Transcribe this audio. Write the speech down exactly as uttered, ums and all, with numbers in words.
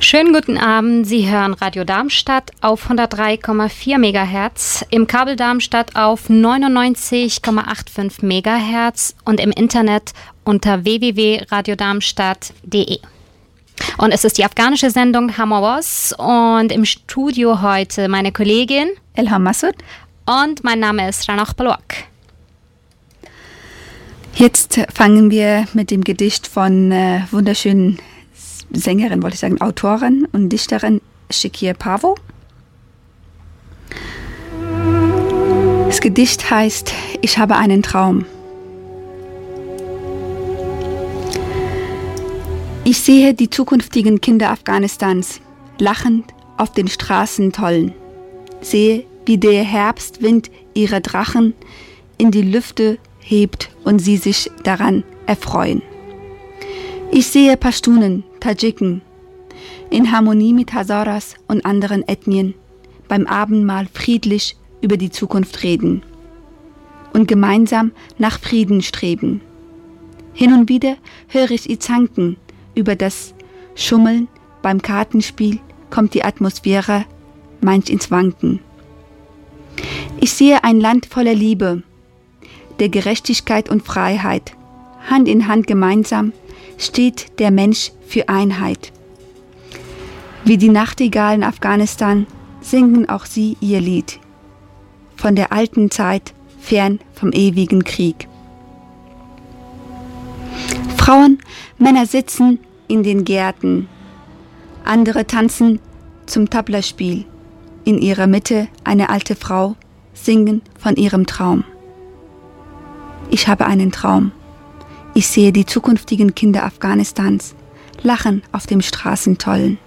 Schönen guten Abend, Sie hören Radio Darmstadt auf hundertdrei Komma vier Megahertz, im Kabel Darmstadt auf neunundneunzig Komma fünfundachtzig Megahertz und im Internet unter w w w punkt radio darmstadt punkt d e. Und es ist die afghanische Sendung Hamawaz und im Studio heute meine Kollegin Elham Masud und mein Name ist Ranach Balwak. Jetzt fangen wir mit dem Gedicht von äh, wunderschönen Sängerin, wollte ich sagen, Autorin und Dichterin Shakir Pavo. Das Gedicht heißt Ich habe einen Traum. Ich sehe die zukünftigen Kinder Afghanistans lachend auf den Straßen tollen. Sehe, wie der Herbstwind ihre Drachen in die Lüfte hebt und sie sich daran erfreuen. Ich sehe Pashtunen, Tadschiken, in Harmonie mit Hazaras und anderen Ethnien beim Abendmahl friedlich über die Zukunft reden und gemeinsam nach Frieden streben. Hin und wieder höre ich sie zanken über das Schummeln, beim Kartenspiel kommt die Atmosphäre manch ins Wanken. Ich sehe ein Land voller Liebe, der Gerechtigkeit und Freiheit, Hand in Hand gemeinsam steht der Mensch für Einheit. Wie die Nachtigallen Afghanistan singen auch sie ihr Lied. Von der alten Zeit, fern vom ewigen Krieg. Frauen, Männer sitzen in den Gärten. Andere tanzen zum Tablaspiel. In ihrer Mitte eine alte Frau, singen von ihrem Traum. Ich habe einen Traum. Ich sehe die zukünftigen Kinder Afghanistans lachen auf den Straßen tollen.